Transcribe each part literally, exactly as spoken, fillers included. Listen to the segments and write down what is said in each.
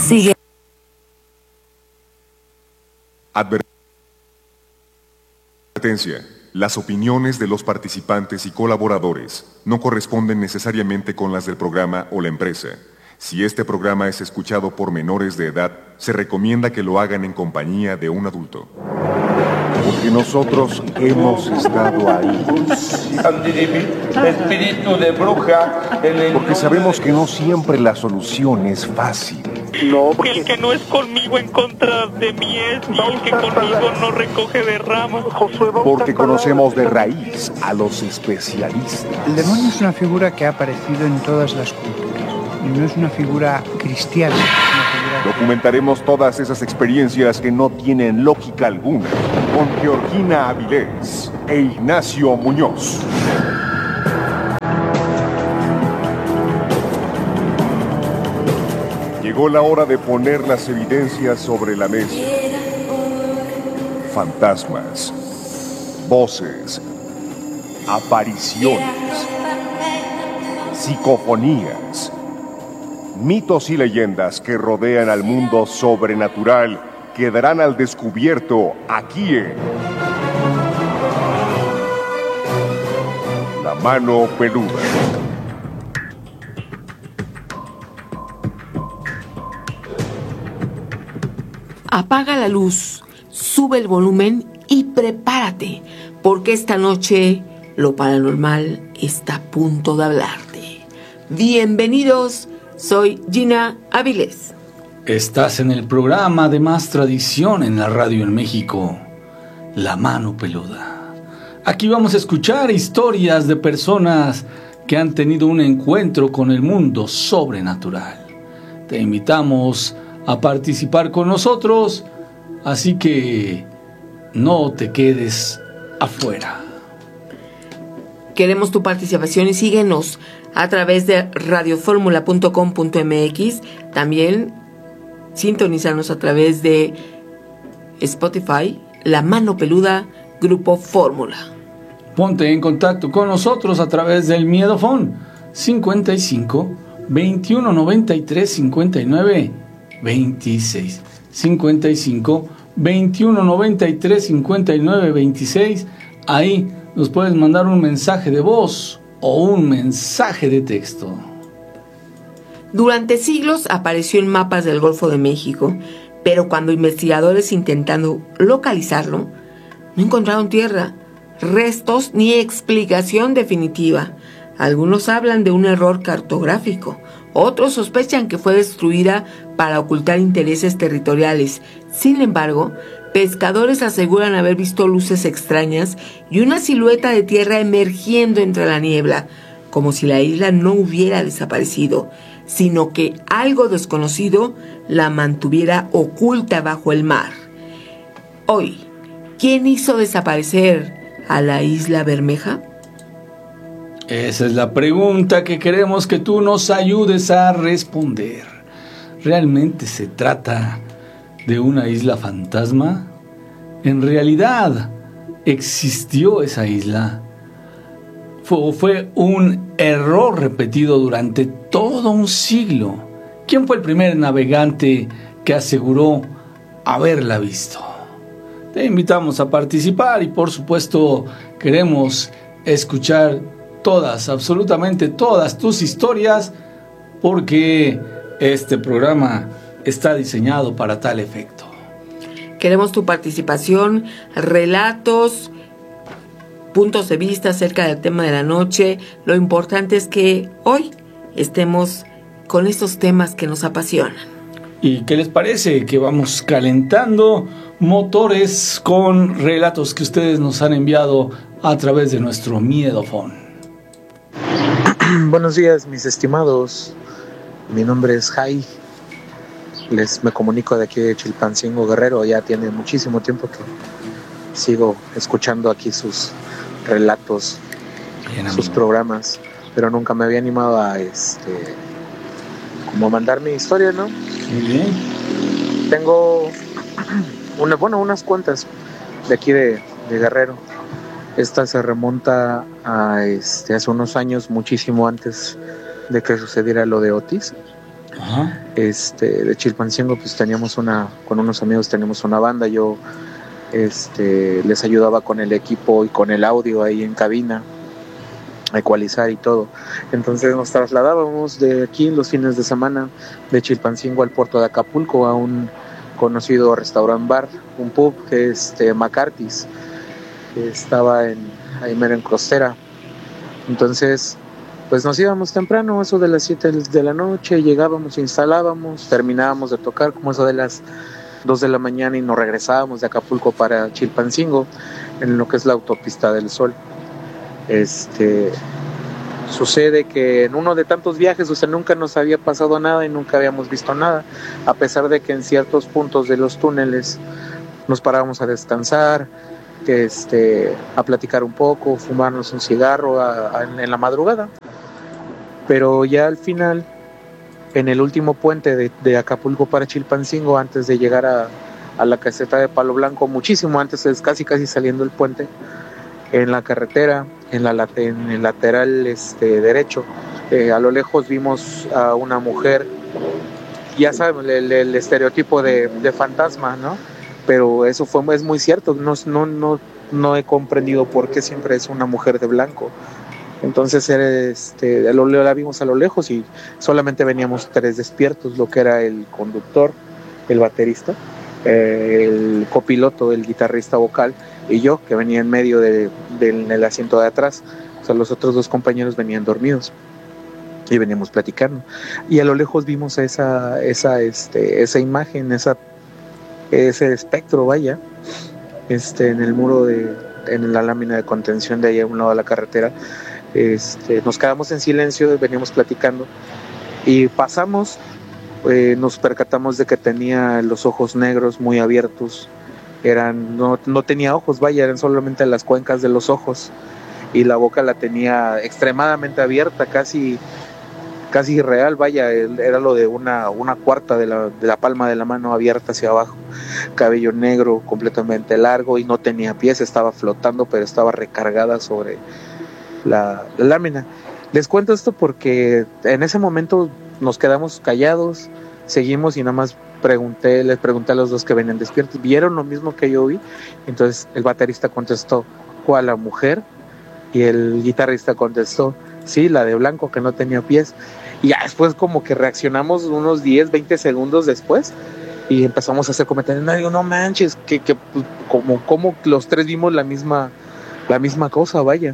Sigue. Advertencia. Las opiniones de los participantes y colaboradores no corresponden necesariamente con las del programa o la empresa. Si este programa es escuchado por menores de edad, se recomienda que lo hagan en compañía de un adulto. Porque nosotros hemos estado ahí. Espíritu de bruja. Porque sabemos que no siempre la solución es fácil. No, porque el que no es conmigo en contra de mí es, y el que conmigo no recoge de ramas. Porque conocemos de raíz a los especialistas. El demonio es una figura que ha aparecido en todas las culturas y no es una figura cristiana. Es una figura... Documentaremos todas esas experiencias que no tienen lógica alguna con Georgina Avilés e Ignacio Muñoz. Llegó la hora de poner las evidencias sobre la mesa. Fantasmas, voces, apariciones, psicofonías, mitos y leyendas que rodean al mundo sobrenatural quedarán al descubierto aquí en La Mano Peluda. Apaga la luz, sube el volumen y prepárate, porque esta noche lo paranormal está a punto de hablarte. Bienvenidos, soy Gina Avilés. Estás en el programa de más tradición en la radio en México, La Mano Peluda. Aquí vamos a escuchar historias de personas que han tenido un encuentro con el mundo sobrenatural. Te invitamos a participar con nosotros, así que no te quedes afuera. Queremos tu participación y síguenos a través de radio fórmula punto com punto m x. También sintonizarnos a través de Spotify, La Mano Peluda, Grupo Fórmula. Ponte en contacto con nosotros a través del Miedofón cincuenta y cinco, veintiuno noventa y tres, cincuenta y nueve veintiséis. cincuenta y cinco, veintiuno noventa y tres, cincuenta y nueve veintiséis. Ahí nos puedes mandar un mensaje de voz o un mensaje de texto. Durante siglos apareció en mapas del Golfo de México, pero cuando investigadores intentando localizarlo, no encontraron tierra, restos ni explicación definitiva. Algunos hablan de un error cartográfico, otros sospechan que fue destruida para ocultar intereses territoriales. Sin embargo, pescadores aseguran haber visto luces extrañas y una silueta de tierra emergiendo entre la niebla, como si la isla no hubiera desaparecido, sino que algo desconocido la mantuviera oculta bajo el mar. Hoy, ¿quién hizo desaparecer a la Isla Bermeja? Esa es la pregunta que queremos que tú nos ayudes a responder. ¿Realmente se trata de una isla fantasma? ¿En realidad existió esa isla? ¿Fue, fue un error repetido durante todo un siglo? ¿Quién fue el primer navegante que aseguró haberla visto? Te invitamos a participar y por supuesto queremos escuchar todas, absolutamente todas tus historias, porque este programa está diseñado para tal efecto. Queremos tu participación, relatos, puntos de vista acerca del tema de la noche. Lo importante es que hoy estemos con estos temas que nos apasionan. ¿Y qué les parece? Que vamos calentando motores con relatos que ustedes nos han enviado a través de nuestro Miedofón. Buenos días, mis estimados. Mi nombre es Jai. Les me comunico de aquí de Chilpancingo, Guerrero. Ya tiene muchísimo tiempo que sigo escuchando aquí sus relatos, Bien, sus programas, pero nunca me había animado a este como mandar mi historia, ¿no? Muy bien. Tengo una, bueno, unas cuantas de aquí de, de Guerrero. Esta se remonta a este, hace unos años, muchísimo antes de que sucediera lo de Otis. Ajá. este, de Chilpancingo, pues teníamos una, con unos amigos teníamos una banda, yo este, les ayudaba con el equipo y con el audio ahí en cabina, a ecualizar y todo. Entonces nos trasladábamos de aquí los fines de semana, de Chilpancingo al puerto de Acapulco, a un conocido restaurant bar, un pub, que es este, McCarthy's, que estaba en, ahí mero en Costera. Entonces, pues nos íbamos temprano, eso de las siete de la noche, llegábamos, instalábamos, terminábamos de tocar como eso de las dos de la mañana y nos regresábamos de Acapulco para Chilpancingo, en lo que es la autopista del Sol. Este, sucede que en uno de tantos viajes, o sea, nunca nos había pasado nada y nunca habíamos visto nada, a pesar de que en ciertos puntos de los túneles nos parábamos a descansar, que este, a platicar un poco, fumarnos un cigarro a, a, en la madrugada. Pero ya al final, en el último puente de, de Acapulco para Chilpancingo, antes de llegar a, a la caseta de Palo Blanco, muchísimo antes, es casi casi saliendo el puente, en la carretera, en, la, en el lateral este, derecho, eh, a lo lejos vimos a una mujer, ya saben, el, el estereotipo de, de fantasma, ¿no? Pero eso fue, es muy cierto, no, no, no, no he comprendido por qué siempre es una mujer de blanco. Entonces este, lo, la vimos a lo lejos y solamente veníamos tres despiertos, lo que era el conductor, el baterista, eh, el copiloto, el guitarrista vocal y yo, que venía en medio de, de, del asiento de atrás. O sea, los otros dos compañeros venían dormidos y veníamos platicando. Y a lo lejos vimos esa, esa, este, esa imagen, esa, ese espectro, vaya, este, en el muro de, en la lámina de contención de ahí a un lado de la carretera. Este, nos quedamos en silencio, veníamos platicando y pasamos, eh, nos percatamos de que tenía los ojos negros muy abiertos, eran, no, no tenía ojos, vaya, eran solamente las cuencas de los ojos y la boca la tenía extremadamente abierta, casi, casi irreal, vaya, era lo de una, una cuarta de la, de la palma de la mano abierta hacia abajo, cabello negro completamente largo y no tenía pies, estaba flotando pero estaba recargada sobre La, la lámina. Les cuento esto porque en ese momento nos quedamos callados, seguimos y nada más pregunté, les pregunté a los dos que venían despiertos, ¿vieron lo mismo que yo vi? Entonces el baterista contestó, ¿cuál, la mujer? Y el guitarrista contestó, sí, la de blanco que no tenía pies. Y ya después como que reaccionamos unos diez, veinte segundos después y empezamos a hacer comentarios, no, digo, no manches, que, que como, como los tres vimos la misma, la misma cosa, vaya.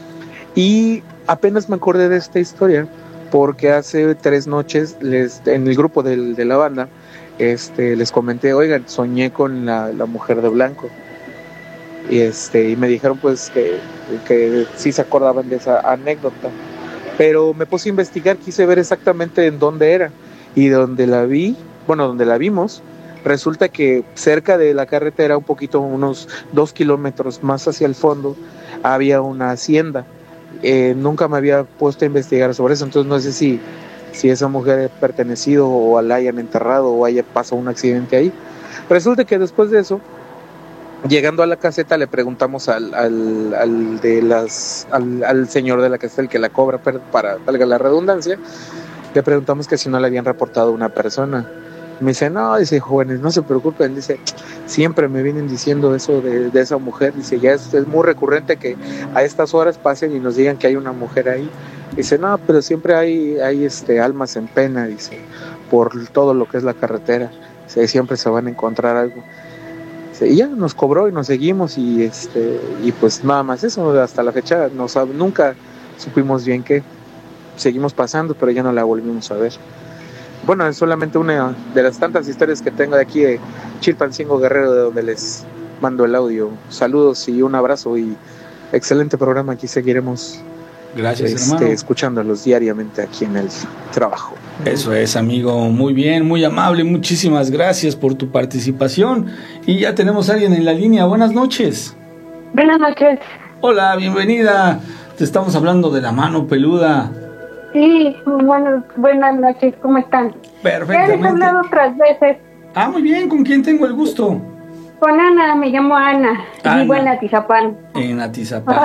Y apenas me acordé de esta historia porque hace tres noches les, en el grupo de, de la banda este, les comenté, oigan, soñé con la, la mujer de blanco. Y, este, y me dijeron pues que, que sí se acordaban de esa anécdota. Pero me puse a investigar, quise ver exactamente en dónde era. Y donde la vi, bueno, donde la vimos, resulta que cerca de la carretera, un poquito, unos dos kilómetros más hacia el fondo, había una hacienda. Eh, nunca me había puesto a investigar sobre eso, entonces no sé si, si esa mujer ha pertenecido o la hayan enterrado o haya pasado un accidente ahí. Resulta que después de eso, llegando a la caseta, le preguntamos al, al, al, de las, al, al señor de la caseta, el que la cobra, para valga la redundancia, le preguntamos que si no le habían reportado una persona. Me dice, no, dice, jóvenes, no se preocupen, dice, siempre me vienen diciendo eso de, de esa mujer, dice, ya es, es muy recurrente que a estas horas pasen y nos digan que hay una mujer ahí. Dice, no, pero siempre hay, hay este, almas en pena, dice, por todo lo que es la carretera, dice, siempre se van a encontrar algo. Dice, y ya nos cobró y nos seguimos y este y pues nada más eso, hasta la fecha no sab- nunca supimos bien qué, seguimos pasando, pero ya no la volvimos a ver. Bueno, es solamente una de las tantas historias que tengo de aquí de Chilpancingo Guerrero, de donde les mando el audio. Saludos y un abrazo y excelente programa. Aquí seguiremos Gracias, este, hermano. escuchándolos diariamente aquí en el trabajo. Eso es, amigo. Muy bien, muy amable. Muchísimas gracias por tu participación. Y ya tenemos a alguien en la línea. Buenas noches. Buenas noches. Hola, bienvenida. Te estamos hablando de la mano peluda. Sí, bueno, buenas noches, ¿cómo están? Perfectamente. Ya les he hablado otras veces. Ah, muy bien, ¿con quién tengo el gusto? Con Ana, me llamo Ana, Ana. vivo en Atizapán. En Atizapán. Ajá.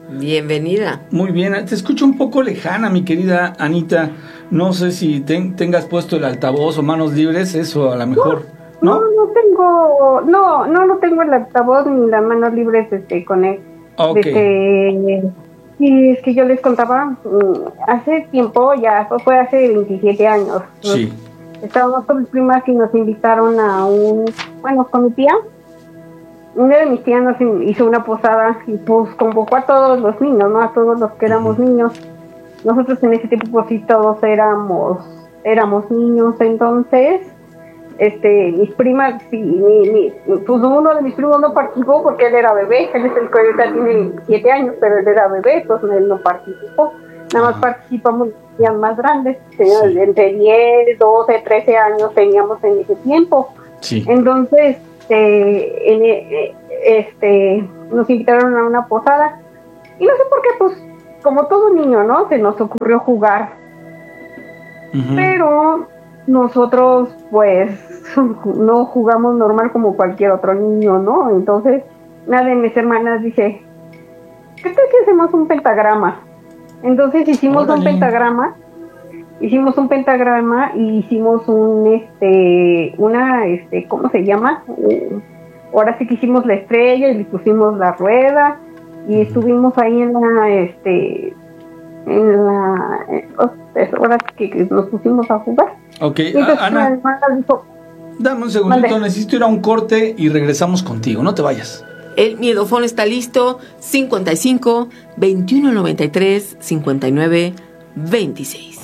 Bienvenida. Muy bien, te escucho un poco lejana, mi querida Anita. No sé si ten, tengas puesto el altavoz o manos libres, eso a lo mejor, ¿no? No, no tengo, no, no, no tengo el altavoz ni las manos libres este, con él. Ok. Este, y es que yo les contaba, hace tiempo, ya fue hace veintisiete años. Sí. Estábamos con mis primas y nos invitaron a un, bueno, con mi tía. Una de mis tías nos hizo una posada y pues convocó a todos los niños, ¿no? A todos los que éramos niños. Nosotros en ese tiempo pues sí todos éramos, éramos niños, entonces, este, mis primas, sí, mi, mi, pues uno de mis primos no participó porque él era bebé, él es el que ahorita tiene siete años, pero él era bebé, entonces él no participó. Nada más participamos niñas más grandes, sí. Entre diez, doce, trece años teníamos en ese tiempo. Sí. Entonces, este, en, este, nos invitaron a una posada y no sé por qué, pues, como todo niño, ¿no? Se nos ocurrió jugar. Uh-huh. Pero nosotros, pues, no jugamos normal como cualquier otro niño, ¿no? Entonces, una de mis hermanas dice, ¿qué tal si hacemos un pentagrama? Entonces hicimos Órale. un pentagrama, hicimos un pentagrama y hicimos un, este, una, este, ¿cómo se llama? Uh, ahora sí que hicimos la estrella y le pusimos la rueda y estuvimos ahí en la, este, en la, eh, ahora sí que nos pusimos a jugar. Ok, entonces, Ana, dijo, dame un segundito, Mande. necesito ir a un corte y regresamos contigo, no te vayas. El miedofón está listo, cincuenta y cinco, veintiuno noventa y tres, cincuenta y nueve, veintiséis.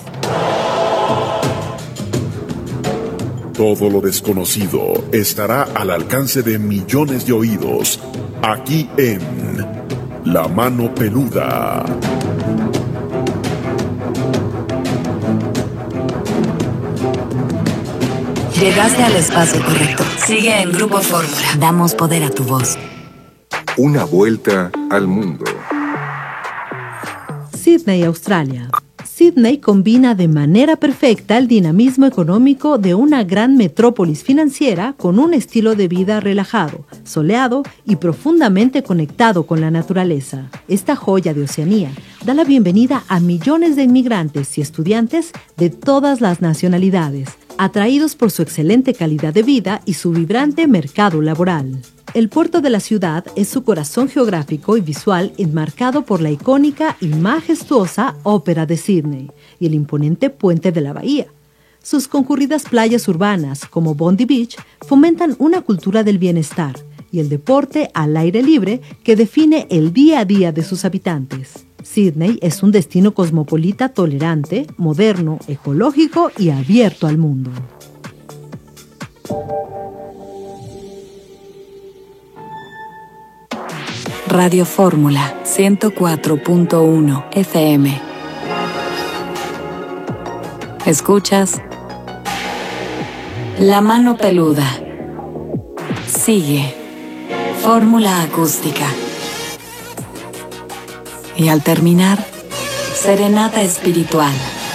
Todo lo desconocido estará al alcance de millones de oídos, aquí en La Mano Peluda. Llegaste al espacio correcto. Sigue en Grupo Fórmula. Damos poder a tu voz. Una vuelta al mundo. Sídney, Australia. Sídney combina de manera perfecta el dinamismo económico de una gran metrópolis financiera con un estilo de vida relajado, soleado y profundamente conectado con la naturaleza. Esta joya de Oceanía da la bienvenida a millones de inmigrantes y estudiantes de todas las nacionalidades, atraídos por su excelente calidad de vida y su vibrante mercado laboral. El puerto de la ciudad es su corazón geográfico y visual enmarcado por la icónica y majestuosa Ópera de Sídney y el imponente puente de la bahía. Sus concurridas playas urbanas, como Bondi Beach, fomentan una cultura del bienestar y el deporte al aire libre que define el día a día de sus habitantes. Sídney es un destino cosmopolita tolerante, moderno, ecológico y abierto al mundo. Radio Fórmula ciento cuatro punto uno F M. Escuchas La Mano Peluda. Sigue Fórmula Acústica. Y al terminar, Serenata Espiritual.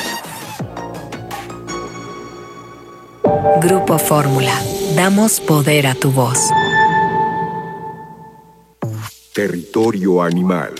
Grupo Fórmula. Damos poder a tu voz. Territorio animal.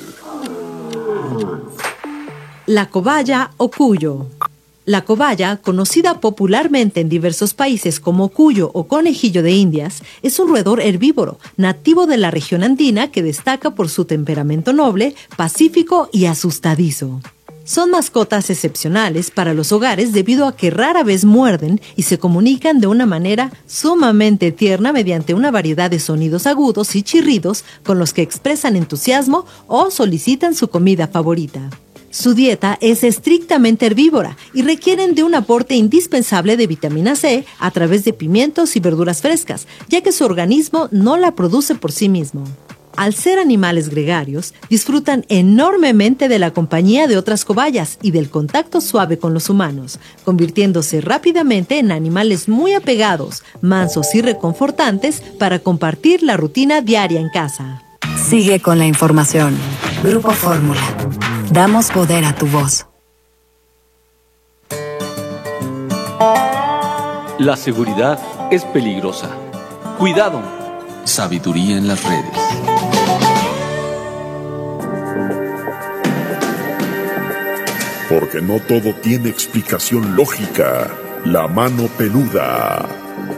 La cobaya o cuyo. La cobaya, conocida popularmente en diversos países como cuyo o conejillo de Indias, es un roedor herbívoro, nativo de la región andina que destaca por su temperamento noble, pacífico y asustadizo. Son mascotas excepcionales para los hogares debido a que rara vez muerden y se comunican de una manera sumamente tierna mediante una variedad de sonidos agudos y chirridos con los que expresan entusiasmo o solicitan su comida favorita. Su dieta es estrictamente herbívora y requieren de un aporte indispensable de vitamina C a través de pimientos y verduras frescas, ya que su organismo no la produce por sí mismo. Al ser animales gregarios, disfrutan enormemente de la compañía de otras cobayas y del contacto suave con los humanos, convirtiéndose rápidamente en animales muy apegados, mansos y reconfortantes para compartir la rutina diaria en casa. Sigue con la información. Grupo Fórmula. Damos poder a tu voz. La seguridad es peligrosa. Cuidado. Sabiduría en las redes. Porque no todo tiene explicación lógica. La mano peluda.